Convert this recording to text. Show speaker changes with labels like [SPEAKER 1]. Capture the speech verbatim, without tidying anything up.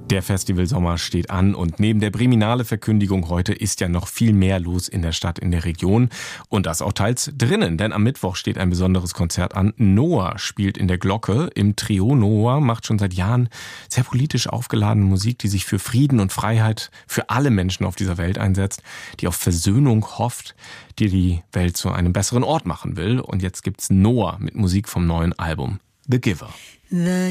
[SPEAKER 1] Der Festivalsommer steht an und neben der Briminale-Verkündigung heute ist ja noch viel mehr los in der Stadt, in der Region und das auch teils drinnen, denn am Mittwoch steht ein besonderes Konzert an. Noah spielt in der Glocke im Trio. Noah macht schon seit Jahren sehr politisch aufgeladene Musik, die sich für Frieden und Freiheit für alle Menschen auf dieser Welt einsetzt, die auf Versöhnung hofft, die die Welt zu einem besseren Ort machen will. Und jetzt gibt's Noah mit Musik vom neuen Album The Giver.
[SPEAKER 2] The